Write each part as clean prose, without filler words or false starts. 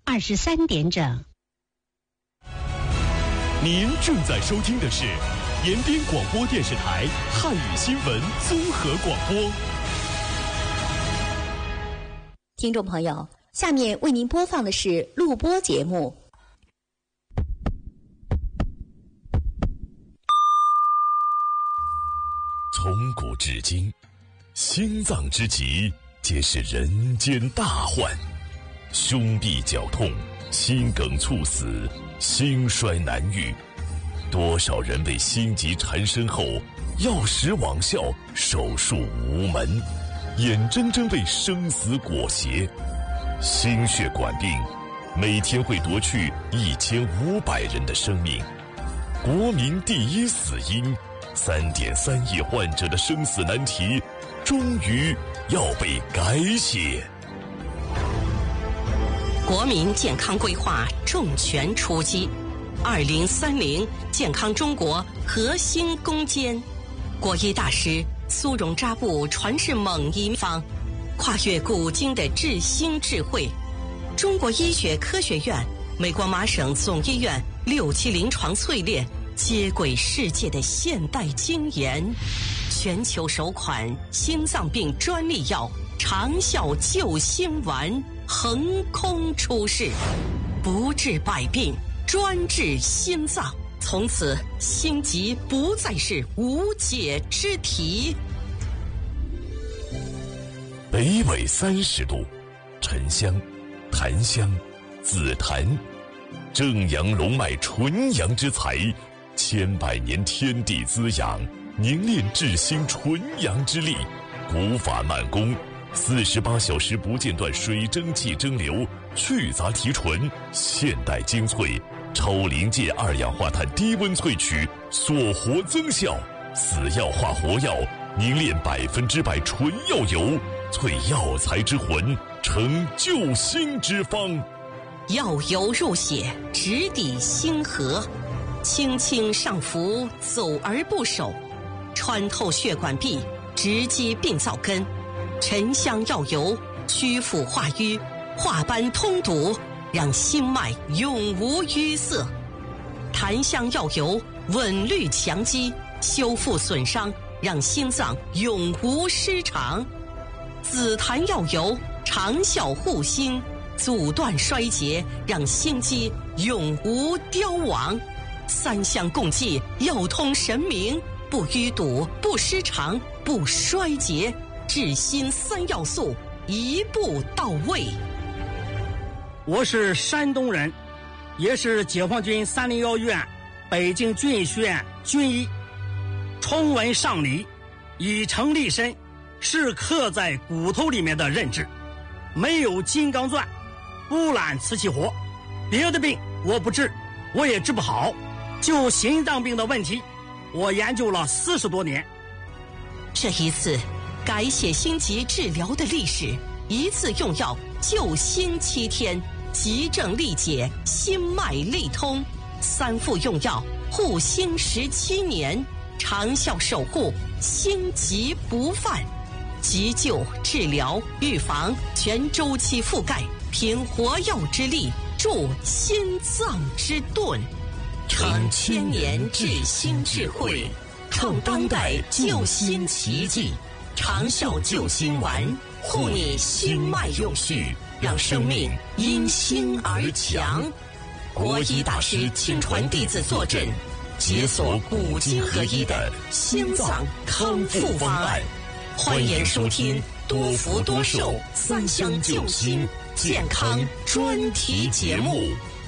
23点整。 您正在收听的是延边广播电视台汉语新闻综合广播。 听众朋友，下面为您播放的是录播节目。 从古至今，心脏之疾皆是人间大患，胸痹绞痛、心梗猝死、心衰难愈，多少人被心疾缠身后药石罔效，手术无门，眼睁睁被生死裹挟。心血管病每天会夺去1500人的生命，国民第一死因，3.3亿患者的生死难题终于要被改写。 国民健康规划重拳出击，2030健康中国核心攻坚。国医大师苏荣扎布传世猛医方，跨越古今的治心智慧。中国医学科学院、美国麻省总医院6期临床淬炼，接轨世界的现代精研。全球首款心脏病专利药长效救心丸横空出世，不治百病，专治心脏。从此心疾不再是无解之题。 北纬30度，沉香、檀香、紫檀，正阳龙脉纯阳之材，千百年天地滋养，凝练治心纯阳之力，古法慢工，48小时不间断水蒸气蒸馏，去杂提纯，现代精粹，超临界二氧化碳低温萃取，锁活增效，死药化活药，凝练100%纯药油，萃药材之魂，成救心之方。 药油入血，直抵心河，轻轻上浮，走而不守，穿透血管壁，直击病灶根。沉香药油祛腐化瘀，化斑通堵，让心脉永无淤塞。檀香药油稳律强肌，修复损伤，让心脏永无失常。紫檀药油长效护心，阻断衰竭，让心肌永无凋亡。3相共济，药通神明，不淤堵，不失常，不衰竭，治心3要素一步到位。 我是山东人，也是解放军301医院北京军医学院军医。崇文尚理，以诚立身，是刻在骨头里面的认知。没有金刚钻，不揽瓷器活。别的病我不治，我也治不好。就心脏病的问题，我研究了40多年。 这一次改写心疾治疗的历史，一次用药救心7天，急症力解，心脉力通，3副用药护心17年，长效守护，心疾不犯。急救、治疗、预防全周期覆盖，凭活药之力助心脏之盾，成千年治心智慧，创当代救心奇迹。长效救心丸，护你心脉永续，让生命因心而强。国医大师亲传弟子坐镇，解锁古今合一的心脏康复方案。欢迎收听多福多寿3相救心健康专题节目。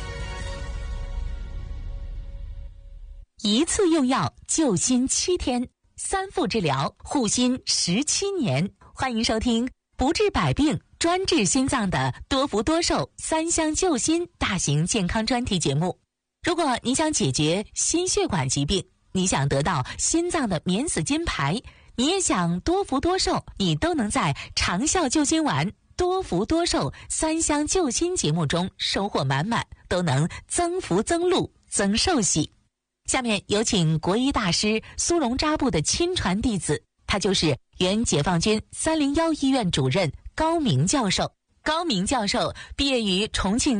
一次用药救心7天，3副治疗护心17年。欢迎收听不治百病专治心脏的多福多寿3相救心大型健康专题节目。如果你想解决心血管疾病，你想得到心脏的免死金牌，你也想多福多寿，你都能在长效救心丸、多福多寿3相救心节目中收获满满，都能增福增禄增寿喜。下面有请国医大师苏荣扎布的亲传弟子，他就是原解放军301医院主任高明教授。高明教授毕业于重庆